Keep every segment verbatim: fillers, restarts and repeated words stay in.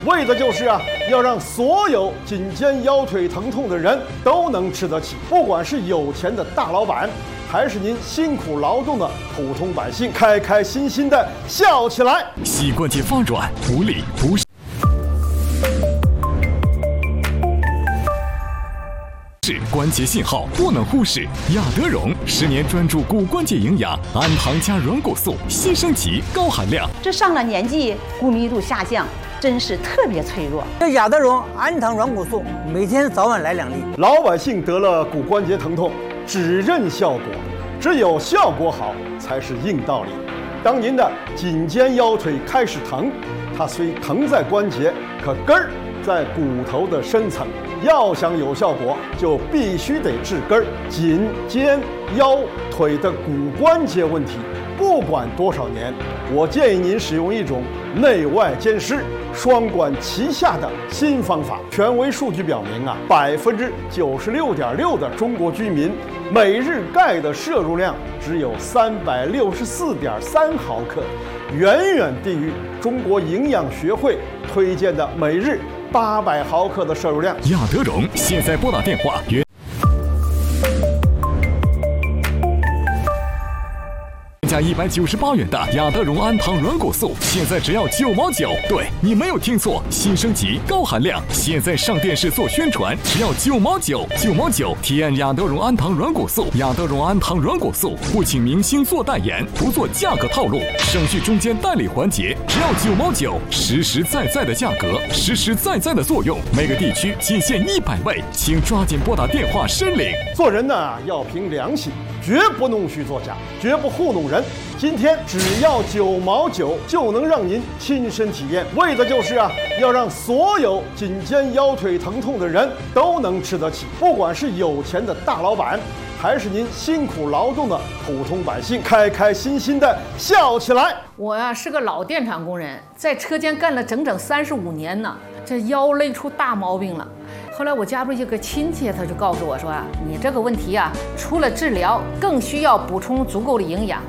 为的就是啊，要让所有颈肩腰腿疼痛的人都能吃得起，不管是有钱的大老板，还是您辛苦劳动的普通百姓，开开心心的笑起来。 膝关节发软、无力、不适。是关节信号，不能忽视。亚德荣十年专注骨关节营养，氨糖加软骨素，新升级，高含量。 这上了年纪，骨密度下降，真是特别脆弱。 这亚德荣氨糖软骨素，每天早晚来两粒。 老百姓得了骨关节疼痛，只认效果，只有效果好才是硬道理。当您的颈肩腰腿开始疼，它虽疼在关节，可根儿在骨头的深层。要想有效果，就必须得治根儿。颈、肩、腰、腿的骨关节问题，不管多少年，我建议您使用一种内外兼施、双管齐下的新方法。权威数据表明啊，百分之九十六点六的中国居民每日钙的摄入量只有三百六十四点三毫克，远远低于中国营养学会推荐的每日八百毫克的摄入量。 亚德荣现在拨打电话约加一百九十八元的亚德荣氨糖软骨素，现在只要九毛九。对，你没有听错，新升级，高含量，现在上电视做宣传，只要九毛九，九毛九。体验亚德荣氨糖软骨素，亚德荣氨糖软骨素不请明星做代言，不做价格套路，省去中间代理环节，只要九毛九，实实在在的价格，实实在在的作用，每个地区仅限一百位，请抓紧拨打电话申领。 做人呢要凭良心，绝不弄虚作假，绝不糊弄人。今天只要九毛九就能让您亲身体验，为的就是啊，要让所有颈肩腰腿疼痛的人都能吃得起，不管是有钱的大老板，还是您辛苦劳动的普通百姓，开开心心的笑起来。 我呀是个老电厂工人，在车间干了整整三十五年呢，这腰累出大毛病了。后来我家中有个亲戚，他就告诉我说啊，你这个问题啊，除了治疗，更需要补充足够的营养。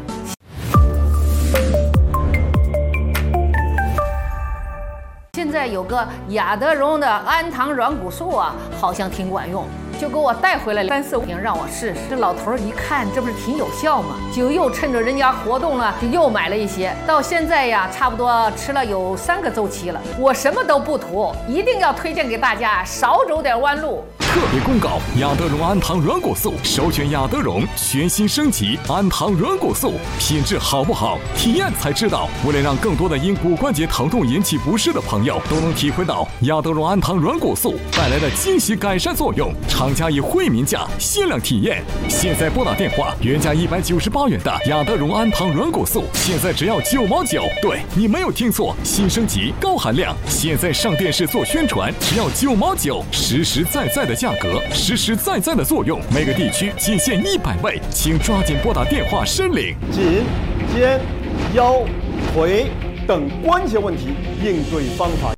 现在有个亚德荣的氨糖软骨素啊，好像挺管用，就给我带回来三四瓶让我试试。这老头一看，这不是挺有效吗？就又趁着人家活动了，就又买了一些。到现在呀，差不多吃了有三个周期了。我什么都不图，一定要推荐给大家，少走点弯路。 特别公告：亚德荣氨糖软骨素，首选亚德荣全新升级氨糖软骨素，品质好不好，体验才知道。为了让更多的因骨关节疼痛引起不适的朋友都能体会到亚德荣氨糖软骨素带来的惊喜改善作用，厂家以惠民价限量体验。现在拨打电话，原价一百九十八元的亚德荣氨糖软骨素，现在只要九毛九。对，你没有听错，新升级，高含量，现在上电视做宣传，只要九毛九，实实在在的价格，实实在在的作用，每个地区仅限一百位，请抓紧拨打电话申领。 颈、肩、腰、腿等关节问题应对方法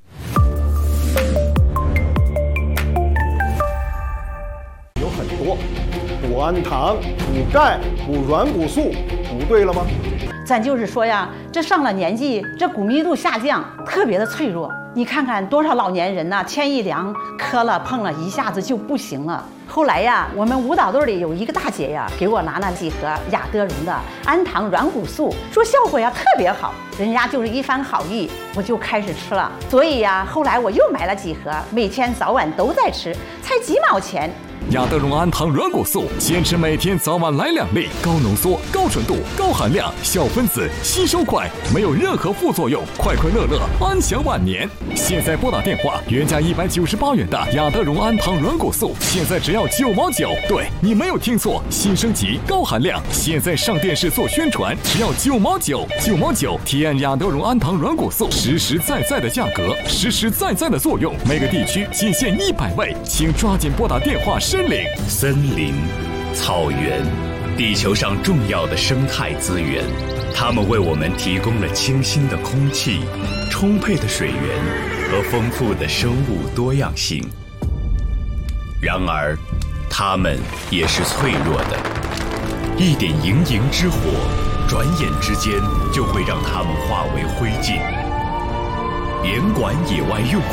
有很多，补氨糖、补钙、补软骨素，补对了吗？ 咱就是说呀，这上了年纪，这骨密度下降，特别的脆弱。你看看多少老年人呐、啊，牵一凉，磕了碰了，一下子就不行了。后来呀，我们舞蹈队里有一个大姐呀，给我拿了几盒亚德荣的氨糖软骨素，说效果呀特别好，人家就是一番好意，我就开始吃了。所以呀，后来我又买了几盒，每天早晚都在吃，才几毛钱。 亚德荣氨糖软骨素，坚持每天早晚来两粒，高浓缩、高纯度、高含量，小分子，吸收快，没有任何副作用，快快乐乐，安享晚年。现在拨打电话，原价一百九十八元的亚德荣氨糖软骨素，现在只要九毛九。对，你没有听错，新升级，高含量，现在上电视做宣传，只要九毛九，九毛九。体验亚德荣氨糖软骨素，实实在在的价格，实实在在的作用，每个地区仅限一百位，请抓紧拨打电话申领。 森林、草原，地球上重要的生态资源，它们为我们提供了清新的空气、充沛的水源和丰富的生物多样性。然而，它们也是脆弱的，一点营营之火，转眼之间就会让它们化为灰烬。 严管野外用